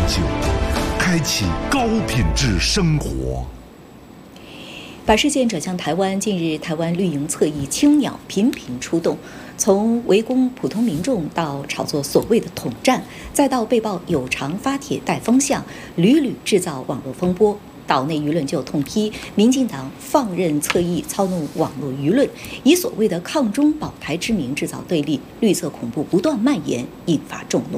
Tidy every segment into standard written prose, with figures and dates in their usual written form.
酒，开启高品质生活。 把视线转向台湾，近日台湾绿营侧翼青鸟频频出动，从围攻普通民众到炒作所谓的统战，再到被曝有偿发帖带风向，屡屡制造网络风波。岛内舆论就痛批民进党放任侧翼操弄网络舆论，以所谓的抗中保台之名制造对立，绿色恐怖不断蔓延，引发众怒。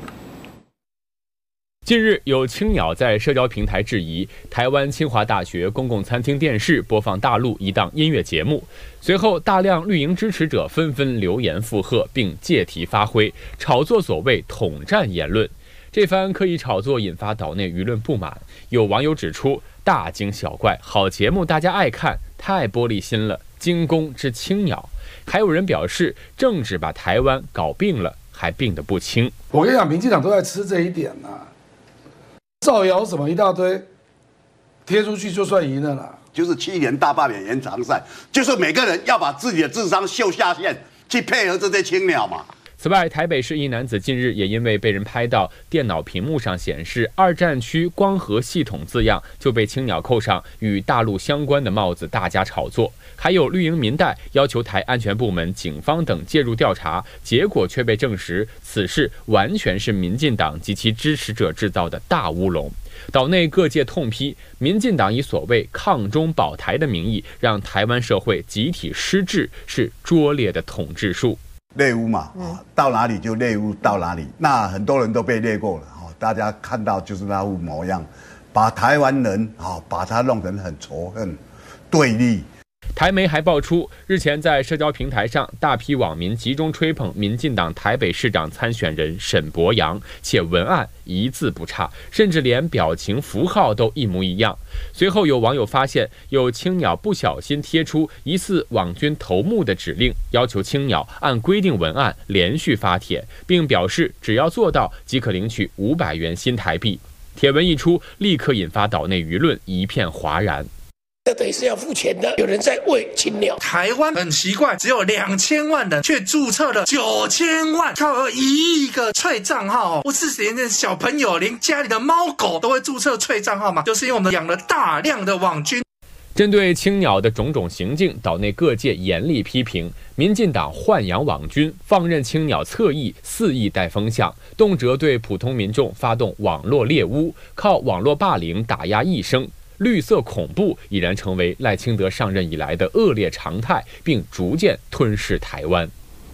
近日，有青鸟在社交平台质疑台湾清华大学公共餐厅电视播放大陆一档音乐节目，随后大量绿营支持者纷纷留言附和，并借题发挥，炒作所谓统战言论。这番刻意炒作引发岛内舆论不满，有网友指出大惊小怪，好节目大家爱看，太玻璃心了，惊弓之青鸟。还有人表示政治把台湾搞病了，还病得不轻。 我跟你讲，民进党都在吃这一点啊，造谣什么一大堆，贴出去就算赢了啦。 就是7年大罢免延长赛，就是每个人要把自己的智商秀下限，去配合这些青鸟嘛。 此外，台北市一男子近日也因为被人拍到电脑屏幕上显示“二战区光合系统”字样，就被青鸟扣上与大陆相关的帽子，大加炒作。还有绿营民代要求台安全部门、警方等介入调查，结果却被证实此事完全是民进党及其支持者制造的大乌龙。岛内各界痛批民进党以所谓抗中保台的名义，让台湾社会集体失智，是拙劣的统治术。 猎巫嘛，到哪里就猎巫到哪里。那很多人都被猎过了，大家看到就是那副模样，把台湾人把他弄成很仇恨、对立。 台媒还爆出，日前在社交平台上，大批网民集中吹捧民进党台北市长参选人沈伯洋，且文案一字不差，甚至连表情符号都一模一样。随后有网友发现，有青鸟不小心贴出疑似网军头目的指令，要求青鸟按规定文案连续发帖，并表示只要做到即可领取500元新台币。帖文一出，立刻引发岛内舆论一片哗然。 这等于是要付钱的，有人在喂青鸟。台湾很奇怪，只有2000万人，却注册了9000万，靠1亿个脆账号。不是连小朋友，连家里的猫狗都会注册脆账号嘛？就是因为我们养了大量的网军。 针对青鸟的种种行径，岛内各界严厉批评民进党豢养网军，放任青鸟侧翼肆意带风向，动辄对普通民众发动网络猎巫，靠网络霸凌打压异生。绿色恐怖已然成为赖清德上任以来的恶劣常态，并逐渐吞噬台湾。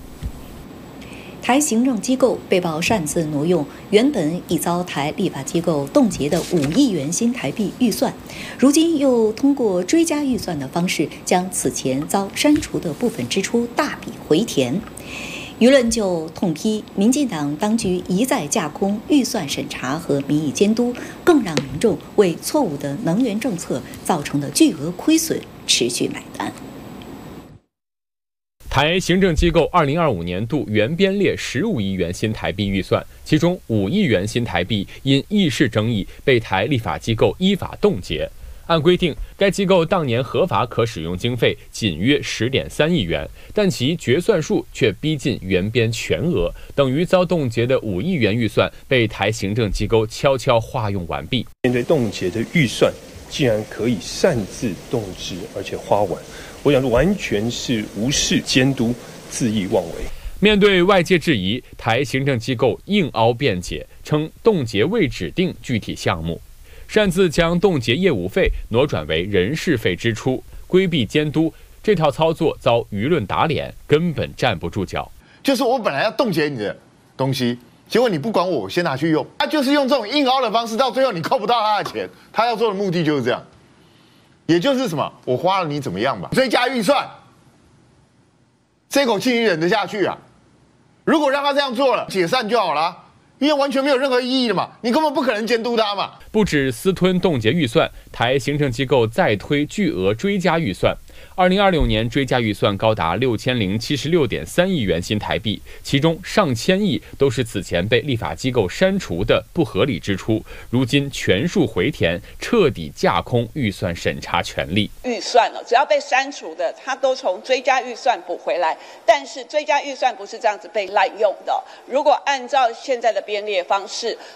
台行政机构被曝擅自挪用原本已遭台立法机构冻结的5亿元新台币预算，如今又通过追加预算的方式，将此前遭删除的部分支出大笔回填。舆论就痛批民进党当局一再架空预算审查和民意监督，更让民众为错误的能源政策造成的巨额亏损持续买单。 台行政机构2025年度原编列15亿元新台币预算，其中5亿元新台币因议事争议被台立法机构依法冻结。按规定，该机构当年合法可使用经费仅约10.3亿元，但其决算数却逼近原编全额，等于遭冻结的5亿元预算被台行政机构悄悄化用完毕。 面对冻结的预算，竟然可以擅自动支，而且花完，我想完全是无视监督、恣意妄为。 面对外界质疑，台行政机构硬凹辩解，称冻结未指定具体项目。擅自将冻结业务费挪转为人事费支出，规避监督，这套操作遭舆论打脸，根本站不住脚。 就是我本来要冻结你的东西，结果你不管我先拿去用，他就是用这种硬凹的方式，到最后你扣不到他的钱。他要做的目的就是这样，也就是什么，我花了你怎么样吧？追加预算，这口气你忍得下去啊？如果让他这样做了，解散就好了。因为完全没有任何意义了嘛，你根本不可能监督他嘛。 不止私吞冻结预算，台行政机构再推巨额追加预算。2026年追加预算高达6076.3亿元新台币，其中上千亿都是此前被立法机构删除的不合理支出，如今全数回填，彻底架空预算审查权力。 预算只要被删除的，它都从追加预算补回来，但是追加预算不是这样子被滥用的。如果按照现在的编列方式，